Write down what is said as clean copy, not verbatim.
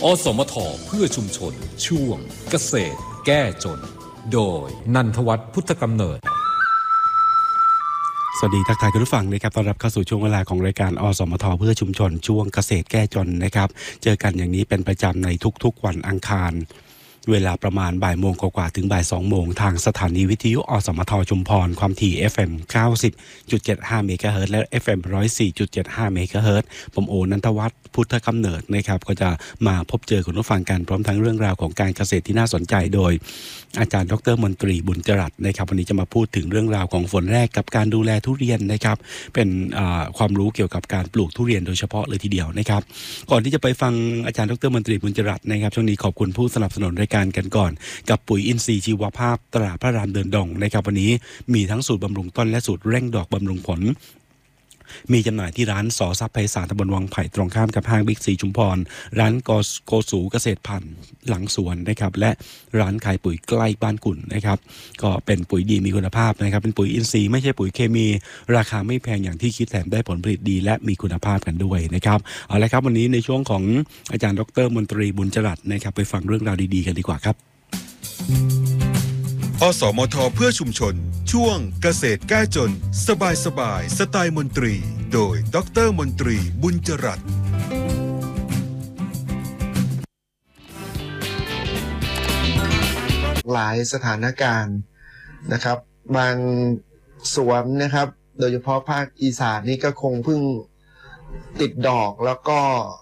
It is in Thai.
อสมทเพื่อชุมชนช่วงเกษตรแก้จนโดยนันทวัฒน์พุทธกำเนิดสวัสดีทักทายคุณผู้ฟังนะครับต้อนรับเข้าสู่ช่วงเวลาของรายการอสมทเพื่อชุมชนช่วงเกษตรแก้จนนะครับเจอกันอย่างนี้เป็นประจำในทุกๆวันอังคารเวลาประมาณบ่ายโมงกว่าถึงบ่าย2โมงทางสถานีวิทยุอสมทชุมพรความถี่ FM 90.75 เมกะเฮิรตซ์และ FM 104.75 เมกะเฮิรตซ์ผมโอนันทวัฒน์พุทธกำเนิดนะครับก็จะมาพบเจอคุณผู้ฟังกันพร้อมทั้งเรื่องราวของการเกษตรที่น่าสนใจโดยอาจารย์ดร.มนตรีบุญจรัสนะครับวันนี้จะมาพูดถึงเรื่องราวของฝนแรกกับการดูแลทุเรียนนะครับเป็นความรู้เกี่ยวกับการปลูกทุเรียนโดยเฉพาะเลยทีเดียวนะครับก่อนที่จะไปฟังอาจารย์ดร.มนตรีบุญจรัสนะครับช่วงนี้ขอบคุณผู้สนับสนุนรายการกันก่อนกับปุ๋ยอินทรีย์ชีวภาพตราพระรามเดินดงนะครับวันนี้มีทั้งสูตรบำรุงต้นและสูตรเร่งดอกบำรุงผลมีจำหน่ายที่ร้านสอทรัพย์ไพศาลตำบลวังไผ่ตรงข้ามกับห้างบิ๊กซีชุมพรร้านโกสูเกษตรพันธุ์หลังสวนนะครับและร้านขายปุ๋ยใกล้บ้านกุ่นนะครับก็เป็นปุ๋ยดีมีคุณภาพนะครับเป็นปุ๋ยอินทรีย์ไม่ใช่ปุ๋ยเคมีราคาไม่แพงอย่างที่คิดแถมได้ผลผลิตดีและมีคุณภาพกันด้วยนะครับเอาละครับวันนี้ในช่วงของอาจารย์ดร.มนตรีบุญจรัสนะครับไปฟังเรื่องราวดีๆกันดีกว่าครับอสมทเพื่อชุมชนช่วงเกษตรแก้จนสบายสไตล์มนตรีโดยดร.มนตรีบุญจรัสหลายสถานการณ์นะครับบางสวนนะครับโดยเฉพาะภาคอีสานนี่ก็คงเพิ่งติดดอกแล้วก็